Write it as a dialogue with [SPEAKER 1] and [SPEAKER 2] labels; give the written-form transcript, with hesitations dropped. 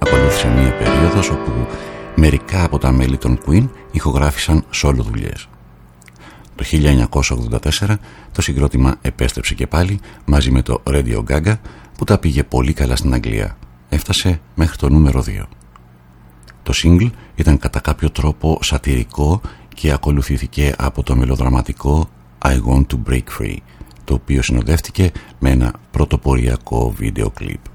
[SPEAKER 1] ακολούθησε μία περίοδος όπου μερικά από τα μέλη των Queen ηχογράφησαν solo δουλειές. Το 1984 το συγκρότημα επέστρεψε και πάλι μαζί με το Radio Gaga που τα πήγε πολύ καλά στην Αγγλία. Έφτασε μέχρι το νούμερο 2. Το single ήταν κατά κάποιο τρόπο σατιρικό και ακολουθήθηκε από το μελοδραματικό I Want to Break Free, το οποίο συνοδεύτηκε με ένα πρωτοποριακό βίντεο κλιπ.